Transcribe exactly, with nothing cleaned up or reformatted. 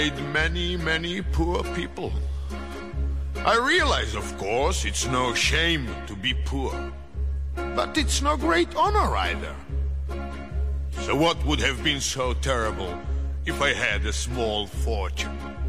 made many, many poor people. I realize, of course, it's no shame to be poor. But it's no great honor either. So what would have been so terrible if I had a small fortune?